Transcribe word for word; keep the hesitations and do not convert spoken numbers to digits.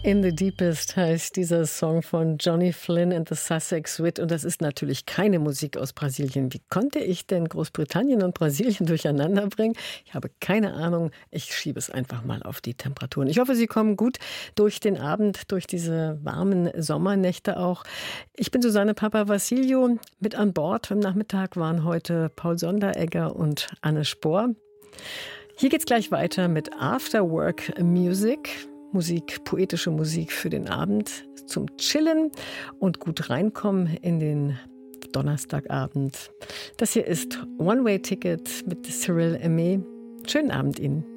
In the Deepest heißt dieser Song von Johnny Flynn and the Sussex Wit. Und das ist natürlich keine Musik aus Brasilien. Wie konnte ich denn Großbritannien und Brasilien durcheinander bringen? Ich habe keine Ahnung. Ich schiebe es einfach mal auf die Temperaturen. Ich hoffe, Sie kommen gut durch den Abend, durch diese warmen Sommernächte auch. Ich bin Susanne Papa-Vassilio. Mit an Bord am Nachmittag waren heute Paul Sonderegger und Anne Spohr. Hier geht's gleich weiter mit Afterwork Music. Musik, poetische Musik für den Abend zum Chillen und gut reinkommen in den Donnerstagabend. Das hier ist One Way Ticket mit Cyril Aimé. Schönen Abend Ihnen.